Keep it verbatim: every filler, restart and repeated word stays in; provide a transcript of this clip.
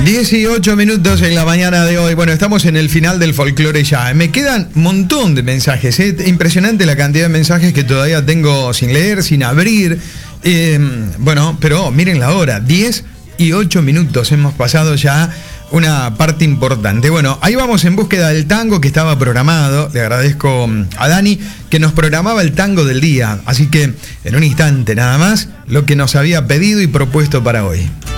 dieciocho minutos en la mañana de hoy. Bueno, estamos en el final del folclore ya. Me quedan un montón de mensajes. ¿eh? Impresionante la cantidad de mensajes que todavía tengo sin leer, sin abrir. Eh, bueno, pero miren la hora. diez y ocho minutos. Hemos pasado ya una parte importante. Bueno, ahí vamos en búsqueda del tango que estaba programado. Le agradezco a Dani que nos programaba el tango del día. Así que en un instante nada más lo que nos había pedido y propuesto para hoy.